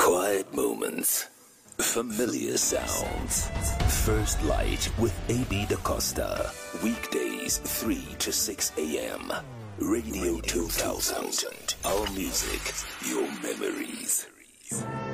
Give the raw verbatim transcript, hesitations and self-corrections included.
Quiet moments, familiar sounds. First Light with A B DaCosta. Weekdays three to six a.m. Radio two thousand. Our music, your memories.